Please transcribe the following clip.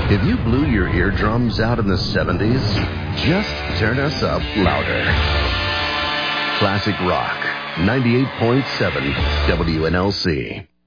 If you blew your eardrums out in the 70s, just turn us up louder. Classic Rock, 98.7 WNLC.